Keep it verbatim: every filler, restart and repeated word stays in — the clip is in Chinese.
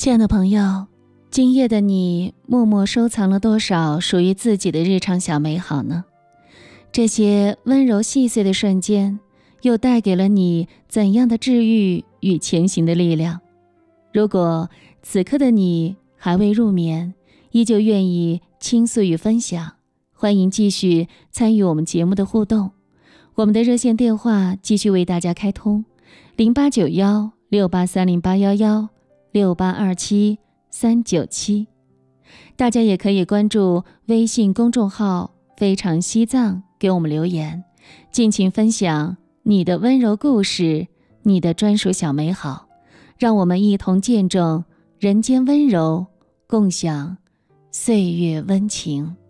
亲爱的朋友，今夜的你默默收藏了多少属于自己的日常小美好呢？这些温柔细碎的瞬间，又带给了你怎样的治愈与前行的力量？如果此刻的你还未入眠，依旧愿意倾诉与分享，欢迎继续参与我们节目的互动。我们的热线电话继续为大家开通零八九一六八三零八一一六八二七三九七，大家也可以关注微信公众号非常西藏，给我们留言，尽情分享你的温柔故事，你的专属小美好，让我们一同见证人间温柔，共享岁月温情。